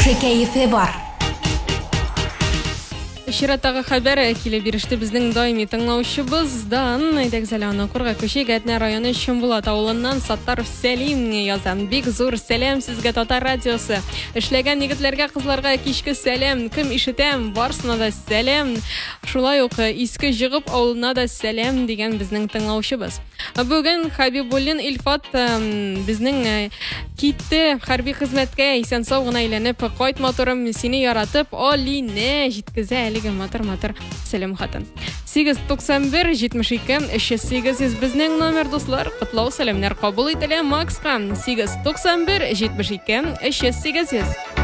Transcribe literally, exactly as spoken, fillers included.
Кәефе бар. Шираттагы хәбәр килеп биреште безнең даими тыңлаучыбыздан. Әйдәк Зәләна Курга көче Гәтнә районы Чынбулат авылыннан Саттаров Сәлим язам. Бик зур сәлам сезгә Татар радиосы. Эшләгән егетләргә, кызларга кичке сәлам. Кем ишетәм, барсына да сәлам. Шулай ук иске җыгып авылына да сәлам дигән безнең тыңлаучыбыз. Бүген Хәбибуллин Илфат безнең китте хәрби хезмәткә, исән сау гына әйләнеп, кайт моторым, сине яратып, Алине җиткезә әлеге матыр-матыр сәлам хатын. сигез туксан бер җитмеш ике өч йөз сигез безнең номер, дуслар. Котлау сәламнар кабул ителә Макска. сигез туксан бер җитмеш ике өч йөз сигез.